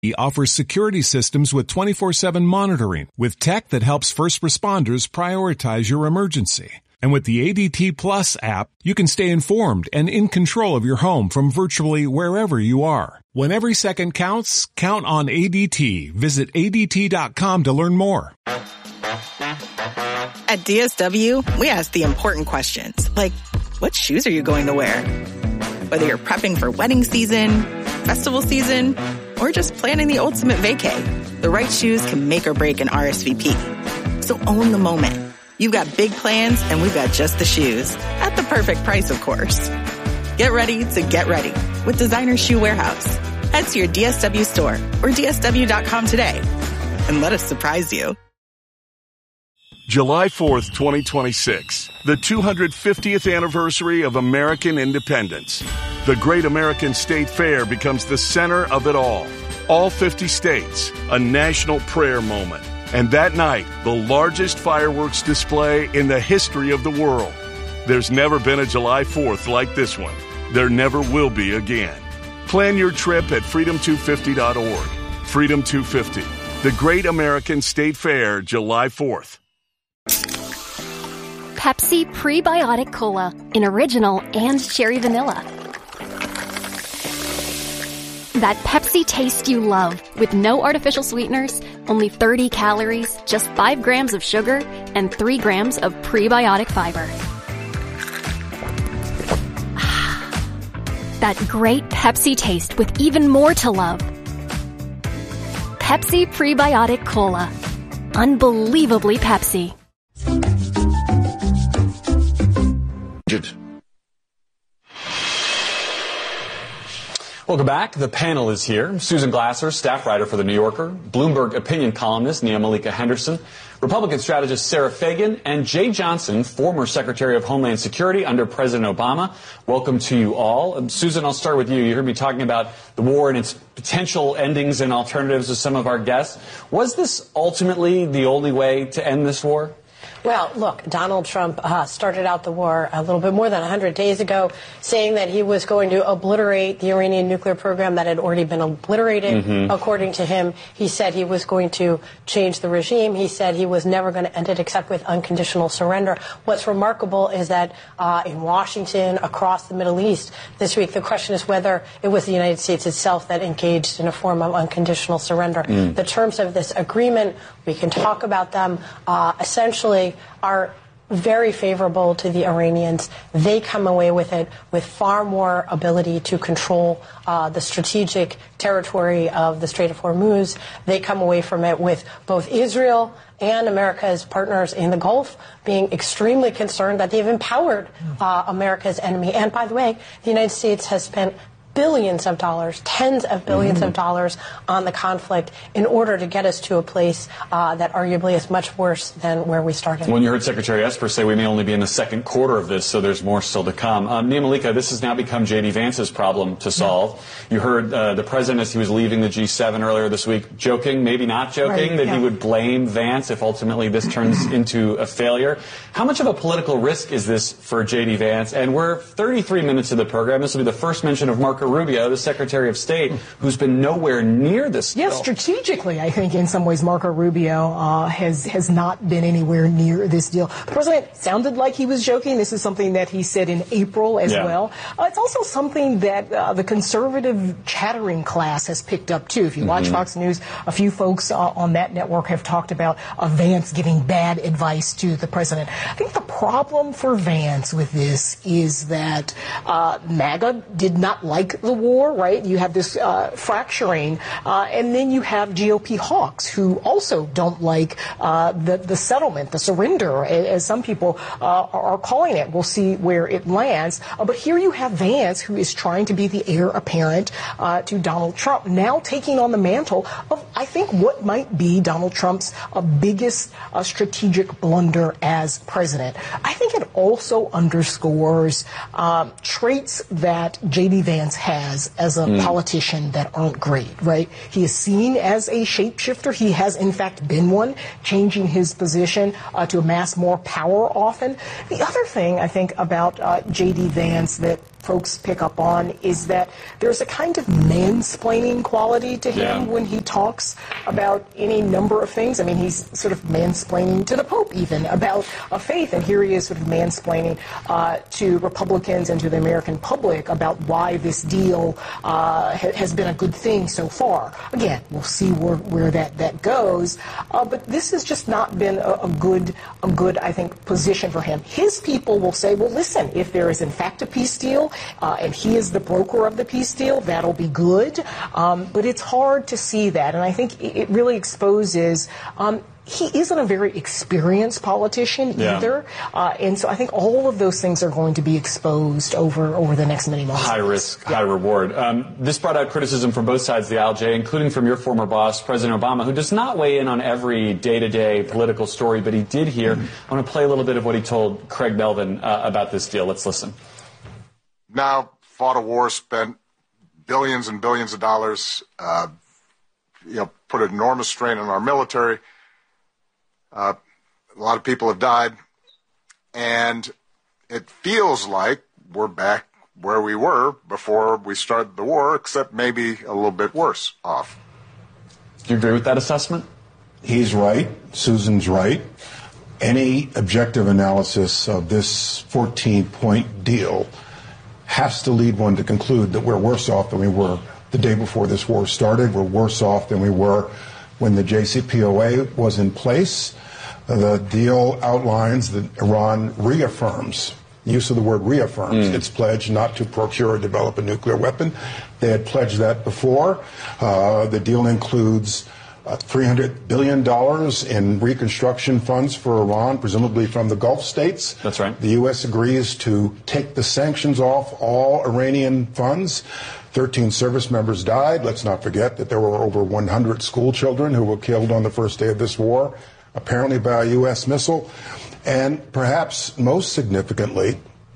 offers security systems with 24/7 monitoring, with tech that helps first responders prioritize your emergency. And with the ADT Plus app, you can stay informed and in control of your home from virtually wherever you are. When every second counts, count on ADT. Visit ADT.com to learn more. At DSW, we ask the important questions, like, what shoes are you going to wear? Whether you're prepping for wedding season, festival season, or just planning the ultimate vacay, the right shoes can make or break an RSVP. So own the moment. You've got big plans, and we've got just the shoes. At the perfect price, of course. Get ready to get ready with Designer Shoe Warehouse. Head to your DSW store or DSW.com today and let us surprise you. July 4th, 2026, the 250th anniversary of American independence. The Great American State Fair becomes the center of it all. All 50 states, a national prayer moment. And that night, the largest fireworks display in the history of the world. There's never been a July 4th like this one. There never will be again. Plan your trip at freedom250.org. Freedom 250, the Great American State Fair, July 4th. Pepsi Prebiotic Cola in original and cherry vanilla. That Pepsi taste you love with no artificial sweeteners, only 30 calories, just 5 grams of sugar, and 3 grams of prebiotic fiber. That great Pepsi taste with even more to love. Pepsi Prebiotic Cola. Unbelievably Pepsi. Welcome back. The panel is here. Susan Glasser, staff writer for The New Yorker, Bloomberg opinion columnist Nia Malika Henderson, Republican strategist Sarah Fagan, and Jay Johnson, former Secretary of Homeland Security under President Obama. Welcome to you all. Susan, I'll start with you. You heard me talking about the war and its potential endings and alternatives with some of our guests. Was this ultimately the only way to end this war? Well, look, Donald Trump started out the war a little bit more than 100 days ago, saying that he was going to obliterate the Iranian nuclear program that had already been obliterated. According to him, he said he was going to change the regime. He said he was never going to end it except with unconditional surrender. What's remarkable is that in Washington, across the Middle East this week, the question is whether it was the United States itself that engaged in a form of unconditional surrender. The terms of this agreement, we can talk about them, essentially are very favorable to the Iranians. They come away with it with far more ability to control the strategic territory of the Strait of Hormuz. They come away from it with both Israel and America's partners in the Gulf being extremely concerned that they've empowered America's enemy. And by the way, the United States has spent billions of dollars, tens of billions of dollars on the conflict in order to get us to a place that arguably is much worse than where we started. When you heard Secretary Esper say we may only be in the second quarter of this, so there's more still to come. Nia Malika, this has now become J.D. Vance's problem to solve. You heard the president, as he was leaving the G7 earlier this week, joking, maybe not joking, that he would blame Vance if ultimately this turns into a failure. How much of a political risk is this for J.D. Vance? And we're 33 minutes into the program. This will be the first mention of Marco Rubio, the Secretary of State, who's been nowhere near this. Yes, strategically, I think in some ways Marco Rubio has not been anywhere near this deal. The president sounded like he was joking. This is something that he said in April as well. It's also something that the conservative chattering class has picked up, too. If you watch Fox News, a few folks on that network have talked about Vance giving bad advice to the president. I think the problem for Vance with this is that MAGA did not like the war, right? You have this fracturing, and then you have GOP hawks who also don't like the settlement, the surrender, as some people are calling it. We'll see where it lands. But here you have Vance, who is trying to be the heir apparent to Donald Trump, now taking on the mantle of, I think, what might be Donald Trump's biggest strategic blunder as president. I think it also underscores traits that J.D. Vance has as a politician that aren't great, right? He is seen as a shapeshifter. He has, in fact, been one, changing his position to amass more power often. The other thing, I think, about J.D. Vance that folks pick up on is that there's a kind of mansplaining quality to him when he talks about any number of things. I mean, he's sort of mansplaining to the Pope even about faith, and here he is sort of mansplaining to Republicans and to the American public about why this deal has been a good thing so far. Again, we'll see where that goes, but this has just not been a good, I think, position for him. His people will say, well, listen, if there is in fact a peace deal, and he is the broker of the peace deal, that'll be good. But it's hard to see that. And I think it really exposes he isn't a very experienced politician either. And so I think all of those things are going to be exposed over the next many months. High risk, high reward. This brought out criticism from both sides of the aisle, Jay, including from your former boss, President Obama, who does not weigh in on every day-to-day political story, but he did here. I want to play a little bit of what he told Craig Melvin about this deal. Let's listen. Now fought a war, spent billions and billions of dollars, put an enormous strain on our military. A lot of people have died, and it feels like we're back where we were before we started the war, except maybe a little bit worse off. Do you agree with that assessment? He's right. Susan's right. Any objective analysis of this 14-point deal has to lead one to conclude that we're worse off than we were the day before this war started. We're worse off than we were when the JCPOA was in place. The deal outlines that Iran reaffirms, use of the word reaffirms, its pledge not to procure or develop a nuclear weapon. They had pledged that before. The deal includes $300 billion in reconstruction funds for Iran, presumably from the Gulf states. That's right. The U.S. agrees to take the sanctions off all Iranian funds. 13 service members died. Let's not forget that there were over 100 school children who were killed on the first day of this war, apparently by a U.S. missile. And perhaps most significantly,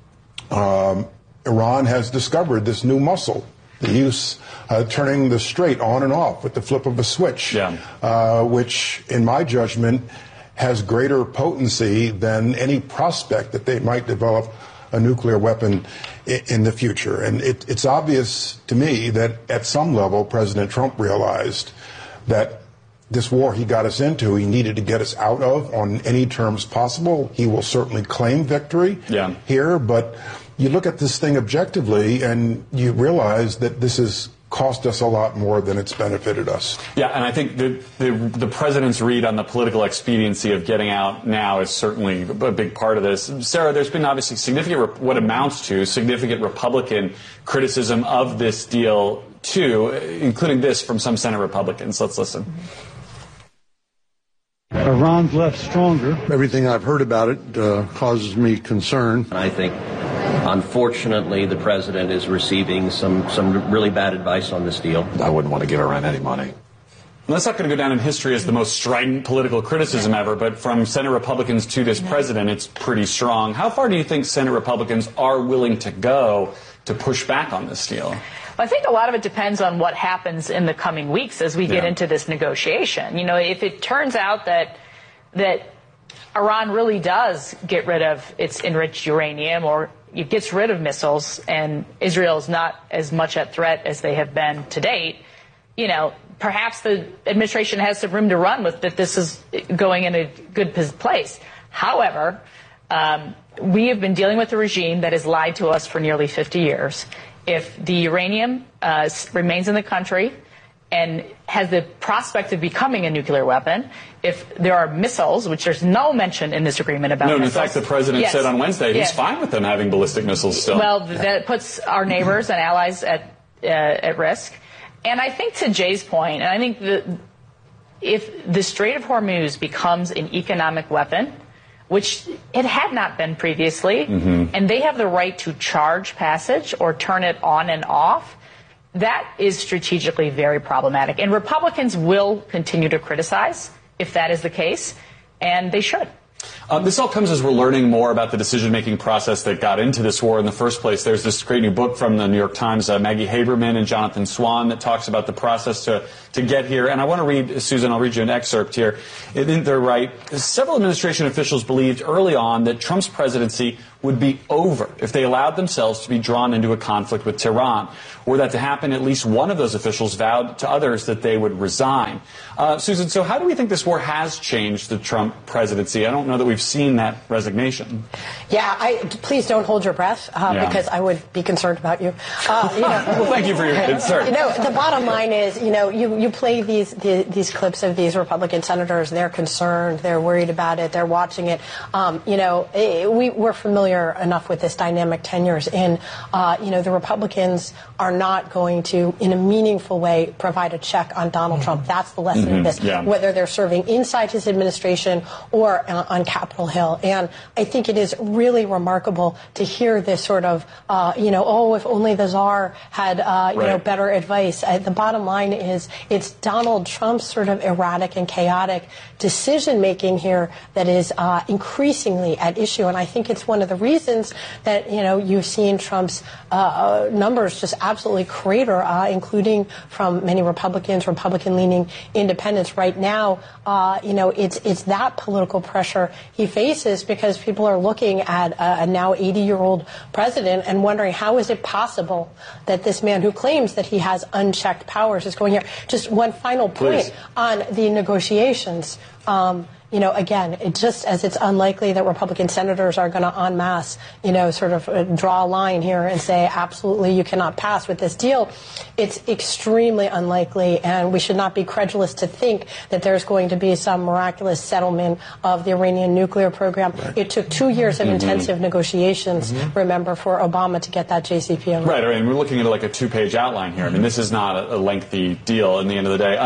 Iran has discovered this new muscle, the use turning the Strait on and off with the flip of a switch, which, in my judgment, has greater potency than any prospect that they might develop a nuclear weapon in the future. And it's obvious to me that at some level, President Trump realized that this war he got us into, he needed to get us out of on any terms possible. He will certainly claim victory here, but you look at this thing objectively and you realize that this has cost us a lot more than it's benefited us. Yeah, and I think the president's read on the political expediency of getting out now is certainly a big part of this. Sarah, there's been obviously significant, what amounts to significant Republican criticism of this deal, too, including this from some Senate Republicans. Let's listen. Iran's left stronger. Everything I've heard about it causes me concern. I think, unfortunately, the president is receiving some really bad advice on this deal. I wouldn't want to give Iran any money. Well, that's not going to go down in history as the most strident political criticism ever, but from Senate Republicans to this president, it's pretty strong. How far do you think Senate Republicans are willing to go to push back on this deal? I think a lot of it depends on what happens in the coming weeks as we get into this negotiation. You know, if it turns out that Iran really does get rid of its enriched uranium, or it gets rid of missiles, and Israel is not as much a threat as they have been to date, you know, perhaps the administration has some room to run with that this is going in a good place. However, we have been dealing with a regime that has lied to us for nearly 50 years. If the uranium remains in the country and has the prospect of becoming a nuclear weapon, if there are missiles, which there's no mention in this agreement about missiles. In fact, the president said on Wednesday he's fine with them having ballistic missiles still. Well, that puts our neighbors and allies at risk. And I think to Jay's point, and I think that if the Strait of Hormuz becomes an economic weapon, which it had not been previously, and they have the right to charge passage or turn it on and off, that is strategically very problematic. And Republicans will continue to criticize if that is the case, and they should. This all comes as we're learning more about the decision-making process that got into this war in the first place. There's this great new book from the New York Times, Maggie Haberman and Jonathan Swan, that talks about the process to get here. And I want to read, Susan, I'll read you an excerpt here. They're right. Several administration officials believed early on that Trump's presidency would be over if they allowed themselves to be drawn into a conflict with Tehran. Were that to happen, at least one of those officials vowed to others that they would resign. Susan, so how do we think this war has changed the Trump presidency? I don't know that we've seen that resignation. Yeah, please don't hold your breath because I would be concerned about you. Well, thank you for your concern. The bottom line is, you play these clips of these Republican senators. They're concerned. They're worried about it. They're watching it. We're familiar enough with this dynamic 10 years in. The Republicans are not going to, in a meaningful way, provide a check on Donald Trump. That's the lesson of this, whether they're serving inside his administration or on Capitol Hill. And I think it is really remarkable to hear this sort of, if only the czar had, better advice. The bottom line is it's Donald Trump's sort of erratic and chaotic decision-making here that is increasingly at issue. And I think it's one of the reasons that, you've seen Trump's numbers just absolutely crater, including from many Republican-leaning independents. Right now, it's that political pressure he faces because people are looking at a now 80-year-old president and wondering how is it possible that this man who claims that he has unchecked powers is going here. Just one final point on the negotiations. Again, it's unlikely that Republican senators are going to en masse, draw a line here and say, absolutely, you cannot pass with this deal. It's extremely unlikely, and we should not be credulous to think that there's going to be some miraculous settlement of the Iranian nuclear program. Right. It took 2 years of intensive negotiations, remember, for Obama to get that JCPOA. Right, and we're looking at like a 2-page outline here. I mean, this is not a lengthy deal in the end of the day.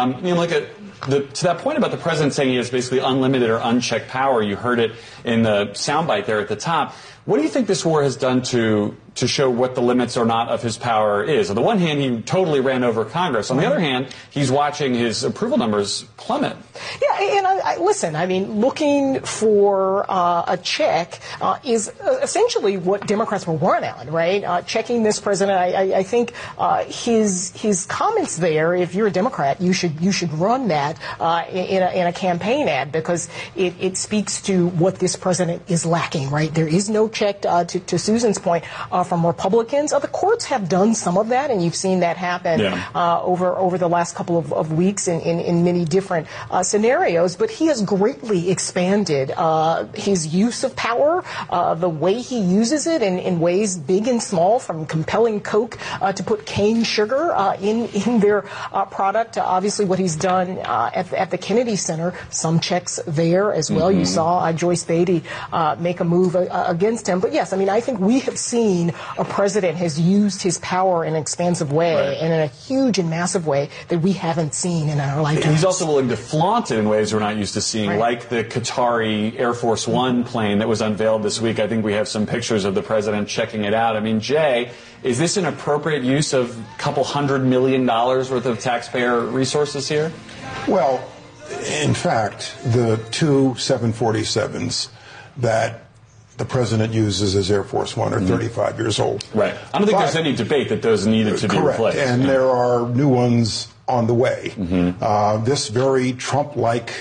To that point about the president saying he has basically unlimited or unchecked power, you heard it in the soundbite there at the top. What do you think this war has done to show what the limits or not of his power is? On the one hand, he totally ran over Congress. On the other hand, he's watching his approval numbers plummet. Yeah, and listen, looking for a check is essentially what Democrats will run on, right? Checking this president. I think his comments there, if you're a Democrat, you should run that in a campaign ad because it speaks to what this president is lacking, right? There is no check, to Susan's point, from Republicans. The courts have done some of that, and you've seen that happen over the last couple of weeks in many different scenarios. But he has greatly expanded his use of power, the way he uses it in ways big and small, from compelling Coke to put cane sugar in their product. Obviously, what he's done at the Kennedy Center, some checks there as well. You saw Joyce Beatty make a move against him. But yes, I think we have seen a president has used his power in an expansive way and in a huge and massive way that we haven't seen in our lifetime. He's also willing to flaunt it in ways we're not used to seeing, like the Qatari Air Force One plane that was unveiled this week. I think we have some pictures of the president checking it out. Jay, is this an appropriate use of a couple $100 million worth of taxpayer resources here? Well, in fact, the two 747s that the president uses as Air Force One are 35 years old. Right. I don't think there's any debate that those needed to be replaced. And there are new ones on the way. This very Trump-like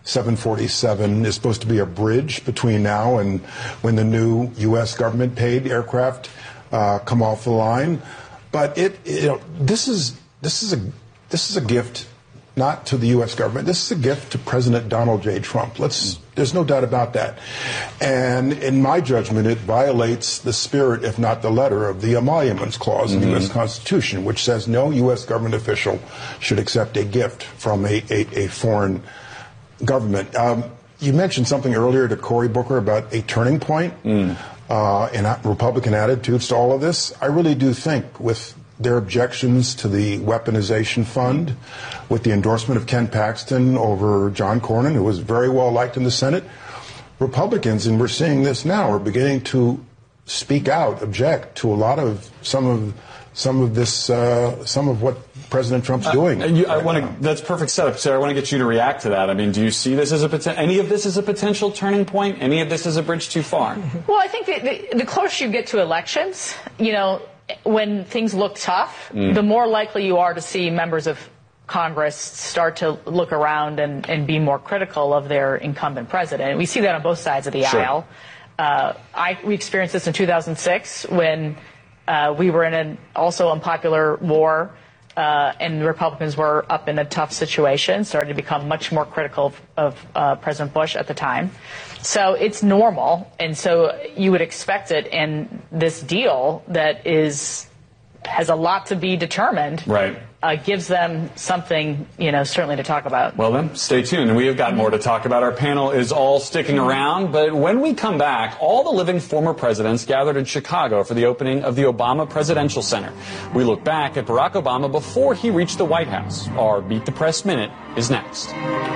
747 is supposed to be a bridge between now and when the new U.S. government-paid aircraft come off the line. But this is a gift not to the U.S. government. This is a gift to President Donald J. Trump. There's no doubt about that. And in my judgment, it violates the spirit, if not the letter, of the Emoluments Clause in the U.S. Constitution, which says no U.S. government official should accept a gift from a foreign government. You mentioned something earlier to Cory Booker about a turning point in Republican attitudes to all of this. I really do think with their objections to the weaponization fund, with the endorsement of Ken Paxton over John Cornyn, who was very well liked in the Senate, Republicans, and we're seeing this now, are beginning to speak out, object to some of some of what President Trump's doing. That's perfect setup, Sarah. I want to get you to react to that. I mean, do you see this as any of this as a potential turning point? Any of this as a bridge too far? Well, I think the closer you get to elections, when things look tough, the more likely you are to see members of Congress start to look around and be more critical of their incumbent president. We see that on both sides of the aisle. We experienced this in 2006 when we were in an also unpopular war, and the Republicans were up in a tough situation, started to become much more critical of President Bush at the time. So it's normal, and so you would expect it. And this deal that has a lot to be determined, right, gives them something, certainly to talk about. Well, then, stay tuned. And we have got more to talk about. Our panel is all sticking around. But when we come back, all the living former presidents gathered in Chicago for the opening of the Obama Presidential Center. We look back at Barack Obama before he reached the White House. Our Beat the Press Minute is next.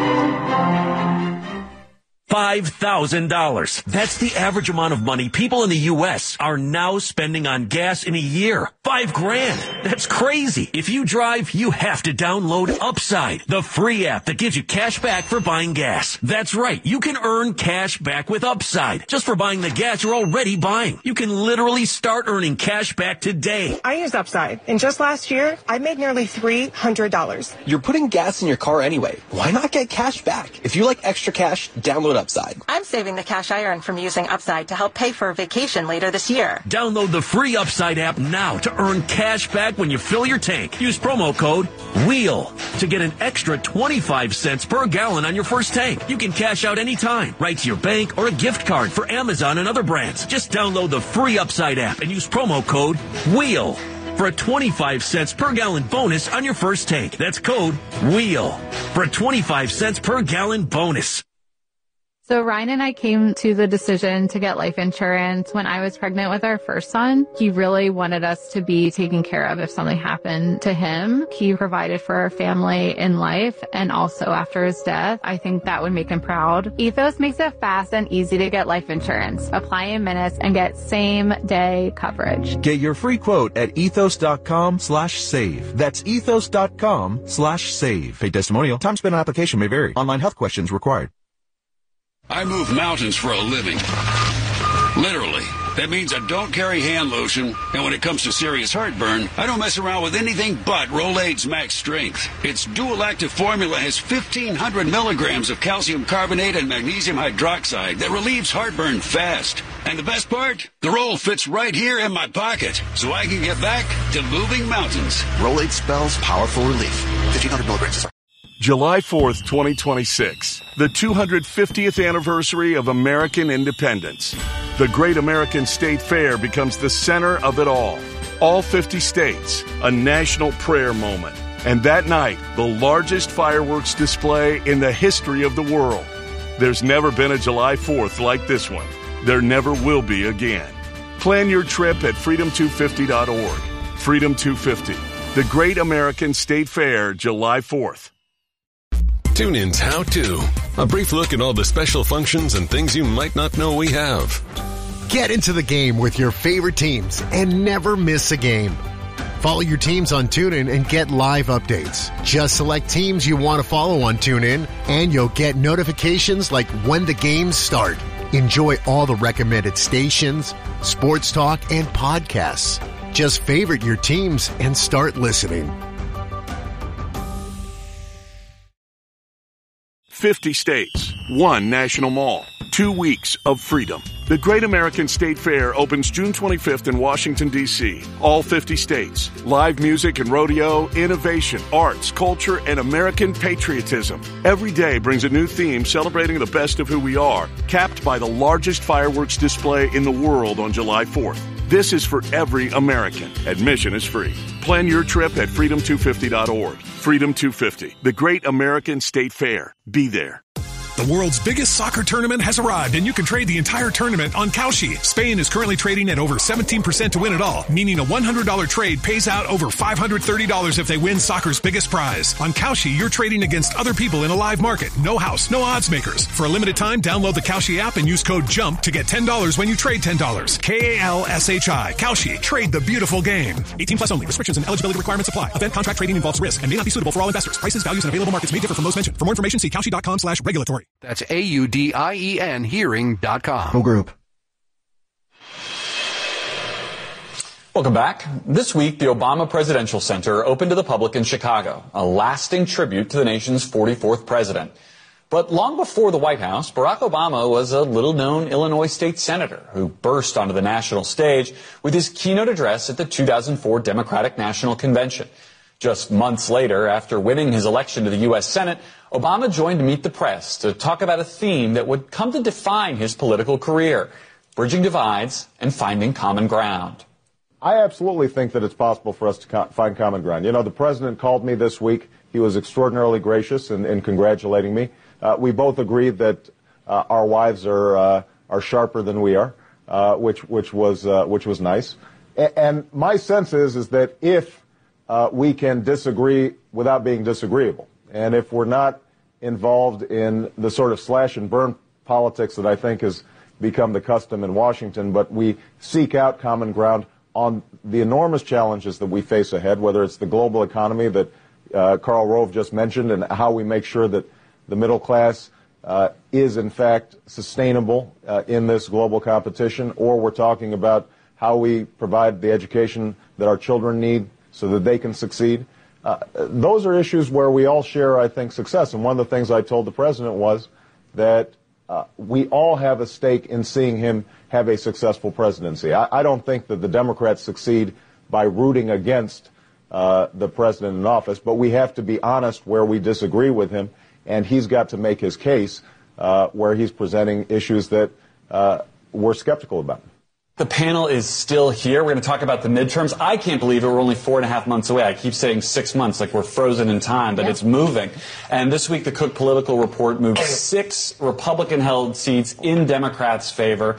$5,000. That's the average amount of money people in the U.S. are now spending on gas in a year. $5,000. That's crazy. If you drive, you have to download Upside, the free app that gives you cash back for buying gas. That's right. You can earn cash back with Upside just for buying the gas you're already buying. You can literally start earning cash back today. I use Upside, and just last year, I made nearly $300. You're putting gas in your car anyway. Why not get cash back? If you like extra cash, download Upside. I'm saving the cash I earn from using Upside to help pay for a vacation later this year. Download the free Upside app now to earn cash back when you fill your tank. Use promo code WHEEL to get an extra 25 cents per gallon on your first tank. You can cash out anytime, right to your bank or a gift card for Amazon and other brands. Just download the free Upside app and use promo code WHEEL for a 25 cents per gallon bonus on your first tank. That's code WHEEL for a 25 cents per gallon bonus. So Ryan and I came to the decision to get life insurance when I was pregnant with our first son. He really wanted us to be taken care of if something happened to him. He provided for our family in life and also after his death. I think that would make him proud. Ethos makes it fast and easy to get life insurance. Apply in minutes and get same-day coverage. Get your free quote at ethos.com/save. That's ethos.com/save. Paid testimonial. Time spent on application may vary. Online health questions required. I move mountains for a living. Literally. That means I don't carry hand lotion, and when it comes to serious heartburn, I don't mess around with anything but Rolaids Max Strength. Its dual-active formula has 1,500 milligrams of calcium carbonate and magnesium hydroxide that relieves heartburn fast. And the best part? The roll fits right here in my pocket, so I can get back to moving mountains. Rolaids spells powerful relief. 1,500 milligrams. July 4th, 2026, the 250th anniversary of American independence. The Great American State Fair becomes the center of it all. All 50 states, a national prayer moment. And that night, the largest fireworks display in the history of the world. There's never been a July 4th like this one. There never will be again. Plan your trip at freedom250.org. Freedom 250, the Great American State Fair, July 4th. TuneIn's How To. A brief look at all the special functions and things you might not know we have. Get into the game with your favorite teams and never miss a game. Follow your teams on TuneIn and get live updates. Just select teams you want to follow on TuneIn, and you'll get notifications like when the games start. Enjoy all the recommended stations, sports talk, and podcasts. Just favorite your teams and start listening. 50 states, one national mall, 2 weeks of freedom. The Great American State Fair opens June 25th in Washington, D.C. All 50 states. Live music and rodeo, innovation, arts, culture, and American patriotism. Every day brings a new theme celebrating the best of who we are, capped by the largest fireworks display in the world on July 4th. This is for every American. Admission is free. Plan your trip at freedom250.org. Freedom 250, the Great American State Fair. Be there. The world's biggest soccer tournament has arrived, and you can trade the entire tournament on Kalshi. Spain is currently trading at over 17% to win it all, meaning a $100 trade pays out over $530 if they win soccer's biggest prize. On Kalshi, you're trading against other people in a live market. No house, no odds makers. For a limited time, download the Kalshi app and use code JUMP to get $10 when you trade $10. Kalshi. Kalshi. Trade the beautiful game. 18 plus only. Restrictions and eligibility requirements apply. Event contract trading involves risk and may not be suitable for all investors. Prices, values, and available markets may differ from those mentioned. For more information, see Kalshi.com/regulatory. That's AUDIEN hearing.com. Group. Welcome back. This week, the Obama Presidential Center opened to the public in Chicago, a lasting tribute to the nation's 44th president. But long before the White House, Barack Obama was a little-known Illinois state senator who burst onto the national stage with his keynote address at the 2004 Democratic National Convention. Just months later, after winning his election to the U.S. Senate, Obama joined Meet the Press to talk about a theme that would come to define his political career: bridging divides and finding common ground. I absolutely think that it's possible for us to find common ground. You know, the president called me this week. He was extraordinarily gracious in congratulating me. We both agreed that our wives are sharper than we are, which was nice. And my sense is that if we can disagree without being disagreeable, and if we're not involved in the sort of slash and burn politics that I think has become the custom in Washington, but we seek out common ground on the enormous challenges that we face ahead, whether it's the global economy that Karl Rove just mentioned, and how we make sure that the middle class is in fact sustainable in this global competition, or we're talking about how we provide the education that our children need so that they can succeed. Those are issues where we all share, I think, success. And one of the things I told the president was that we all have a stake in seeing him have a successful presidency. I don't think that the Democrats succeed by rooting against the president in office, but we have to be honest where we disagree with him, and he's got to make his case where he's presenting issues that we're skeptical about. The panel is still here. We're going to talk about the midterms. I can't believe it. We're only 4.5 months away. I keep saying 6 months like we're frozen in time, but it's moving. And this week, the Cook Political Report moved 6 Republican-held seats in Democrats' favor.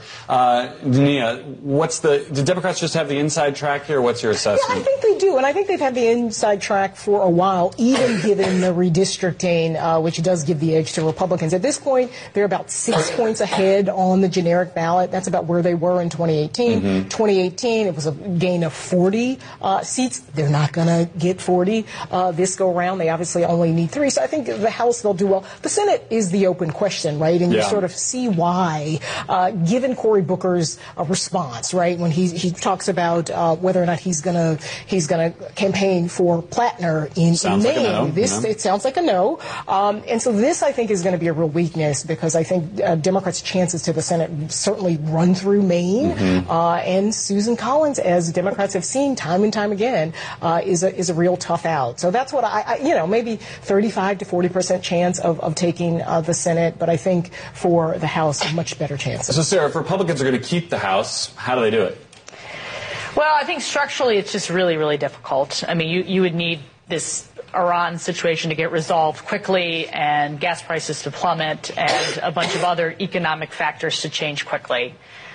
Nia, do Democrats just have the inside track here? What's your assessment? Yeah, I think they do, and I think they've had the inside track for a while, even given the redistricting, which does give the edge to Republicans. At this point, they're about 6 points ahead on the generic ballot. That's about where they were in 2018. 2018, it was a gain of 40 seats. They're not going to get 40 this go around. They obviously only need 3. So I think the House, they'll do well. The Senate is the open question, right? And you sort of see why, given Cory Booker's response, right, when he talks about whether or not he's going to campaign for Plattner in Maine. It sounds like a no. And so this, I think, is going to be a real weakness, because I think Democrats' chances to the Senate certainly run through Maine. And Susan Collins, as Democrats have seen time and time again, is a real tough out. So that's what maybe 35 to 40% chance of taking the Senate, but I think for the House, a much better chance. So, Sarah, if Republicans are going to keep the House, how do they do it? Well, I think structurally it's just really, really difficult. I mean, you would need this Iran situation to get resolved quickly, and gas prices to plummet, and a bunch of other economic factors to change quickly.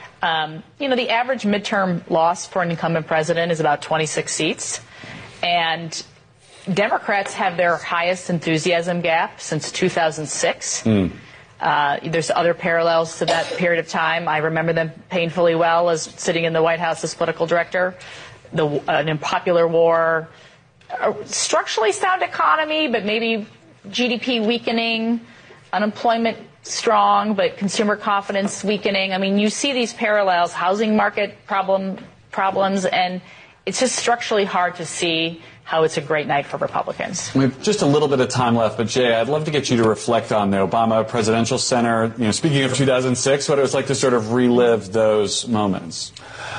The average midterm loss for an incumbent president is about 26 seats. And Democrats have their highest enthusiasm gap since 2006. There's other parallels to that period of time. I remember them painfully well as sitting in the White House as political director. An unpopular war, a structurally sound economy, but maybe GDP weakening, unemployment strong, but consumer confidence weakening. I mean, you see these parallels, housing market problems, and it's just structurally hard to see how it's a great night for Republicans. We have just a little bit of time left, but Jay, I'd love to get you to reflect on the Obama Presidential Center. Speaking of 2006, what it was like to sort of relive those moments.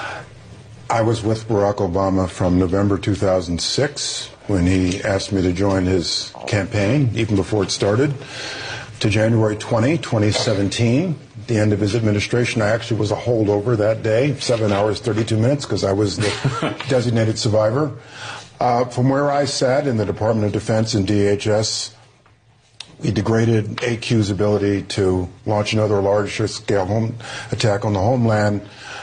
I was with Barack Obama from November 2006 when he asked me to join his campaign, even before it started, to January 2017, the end of his administration. I actually was a holdover that day, 7 hours, 32 minutes, because I was the designated survivor. From where I sat in the Department of Defense and DHS, He degraded AQ's ability to launch another large-scale attack on the homeland,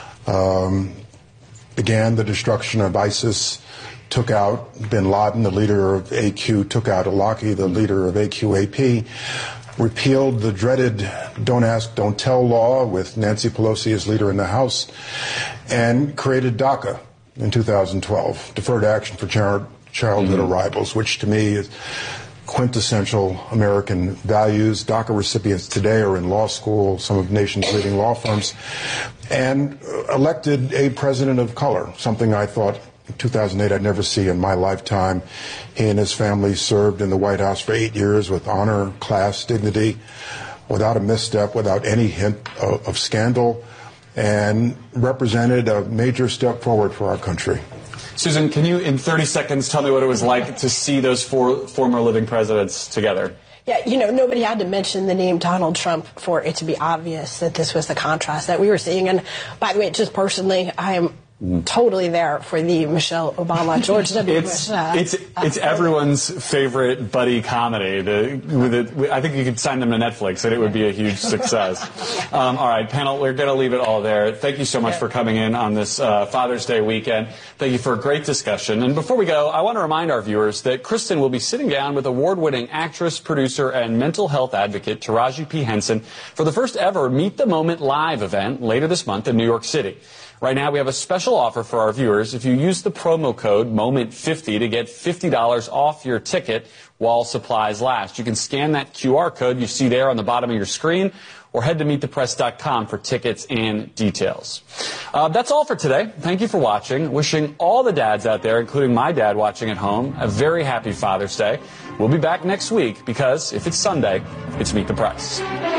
began the destruction of ISIS, took out bin Laden, the leader of AQ, took out Awlaki, the leader of AQAP, repealed the dreaded Don't Ask, Don't Tell law with Nancy Pelosi as leader in the House, and created DACA in 2012, Deferred Action for Childhood Arrivals, which to me is quintessential American values. DACA recipients today are in law school, some of the nation's leading law firms, and elected a president of color, something I thought in 2008 I'd never see in my lifetime. He and his family served in the White House for 8 years with honor, class, dignity, without a misstep, without any hint of scandal, and represented a major step forward for our country. Susan, can you, in 30 seconds, tell me what it was like to see those four former living presidents together? Yeah, nobody had to mention the name Donald Trump for it to be obvious that this was the contrast that we were seeing. And by the way, just personally, I am totally there for the Michelle Obama, George W. Bush. It's everyone's favorite buddy comedy. I think you could sign them to Netflix and it would be a huge success. All right, panel, we're going to leave it all there. Thank you so much for coming in on this Father's Day weekend. Thank you for a great discussion. And before we go, I want to remind our viewers that Kristen will be sitting down with award-winning actress, producer, and mental health advocate Taraji P. Henson for the first ever Meet the Moment Live event later this month in New York City. Right now, we have a special offer for our viewers. If you use the promo code MOMENT50 to get $50 off your ticket while supplies last. You can scan that QR code you see there on the bottom of your screen or head to meetthepress.com for tickets and details. That's all for today. Thank you for watching. Wishing all the dads out there, including my dad watching at home, a very happy Father's Day. We'll be back next week because if it's Sunday, it's Meet the Press.